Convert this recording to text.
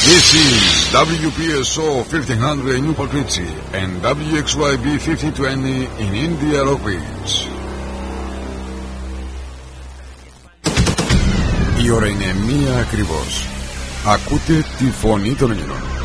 This is WPSO 1500 in Newport Richie and WXYB 5020 in India Rockbridge. Η ώρα είναι 1 ακριβώς. Ακούτε τη φωνή των Ελλήνων.